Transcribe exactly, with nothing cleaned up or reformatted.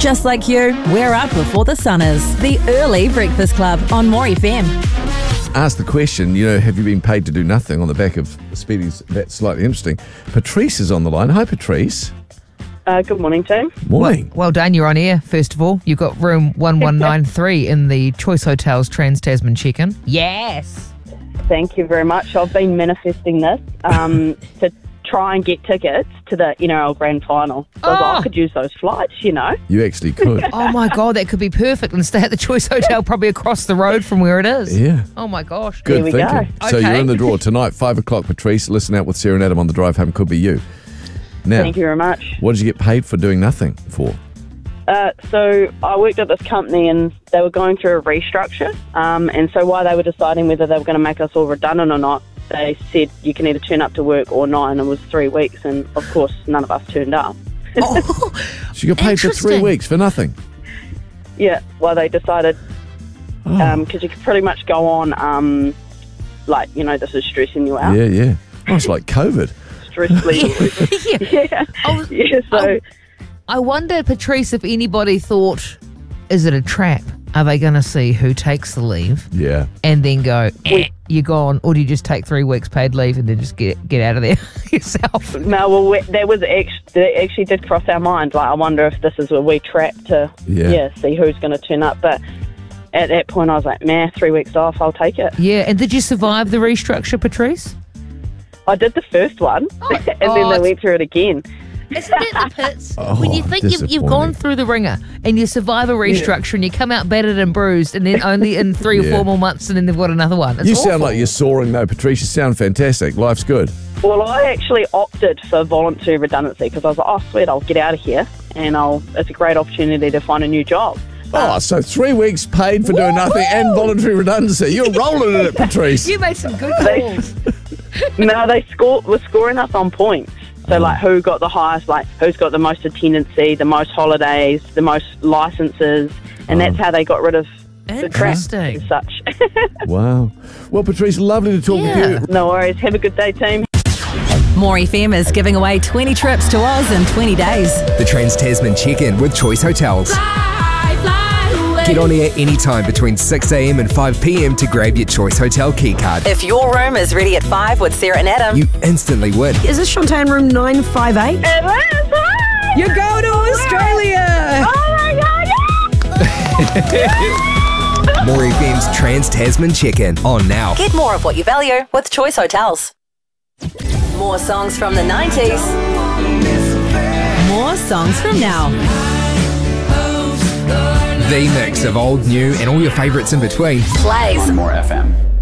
Just like you, we're up before the sun is. The Early Breakfast Club on More F M. Ask the question, you know, have you been paid to do nothing on the back of Speedy's That's Slightly Interesting? Patrice is on the line. Hi, Patrice. Uh, good morning, team. Morning. Well done, you're on air, first of all. You've got room one one nine three in the Choice Hotels Trans-Tasman check-in. Yes! Thank you very much. I've been manifesting this um, to try and get tickets to the N R L Grand Final. So I, was like, I could use those flights, you know. You actually could. Oh my God, that could be perfect, and stay at the Choice Hotel probably across the road from where it is. Yeah. Oh my gosh. Good Here we thinking. go. So Okay. you're in the draw tonight, five o'clock, Patrice. Listen out with Sarah and Adam on the drive home. Could be you. Now, Thank you very much. what did you get paid for doing nothing for? Uh, so I worked at this company and they were going through a restructure. Um, and so while they were deciding whether they were going to make us all redundant or not, they said you can either turn up to work or not, and it was three weeks. And of course, none of us turned up. Oh, So you got paid for three Interesting. weeks for nothing? Yeah, well, they decided because Oh. um, you could pretty much go on, um, like, you know, this is stressing you out. Yeah, yeah. Oh, it's like COVID. Stress leave. yeah. yeah. Oh, yeah, so... I wonder, Patrice, if anybody thought, is it a trap? Are they going to see who takes the leave Yeah. and then go, eh, you're gone, or do you just take three weeks paid leave and then just get get out of there yourself? No, well, we, that was actually, that actually did cross our mind. Like, I wonder if this is a wee trap to, Yeah. yeah, see who's going to turn up. But at that point, I was like, nah, three weeks off, I'll take it. Yeah, and did you survive the restructure, Patrice? I did the first one, and then oh, they it's- went through it again. Isn't it the pits? Oh, when you think you've, you've gone disappointing. through the ringer and you survive a restructure and you come out battered and bruised, and then only in three or Yeah. four more months and then they've got another one. It's You sound awful. like you're soaring though, Patrice. You sound fantastic. Life's good. Well, I actually opted for voluntary redundancy because I was like, oh, sweet, I'll get out of here, and I'll. It's a great opportunity to find a new job. Oh, so three weeks paid for doing nothing and voluntary redundancy. You're rolling in it, Patrice. You made some good They- calls. No, they score, were scoring us on points. So, like, who got the highest, like, who's got the most attendancy, the most holidays, the most licenses, and that's how they got rid of the crap Interesting. as such. Wow. Well, Patrice, lovely to talk Yeah. with you. No worries. Have a good day, team. More F M is giving away twenty trips to Oz in twenty days. The Trans-Tasman check-in with Choice Hotels. Fly, fly away. Get on air anytime between six a.m. and five p.m. to grab your Choice Hotel keycard. If your room is ready at five with Sarah and Adam, You instantly win. Is this Shantae room nine five eight? It is. Hi! You go to Australia! Oh, my God, yeah! More F M's Trans-Tasman check-in on now. get more of what you value with Choice Hotels. More songs from the nineties. More songs from now. The mix of old, new, and all your favourites in between. Plays More F M.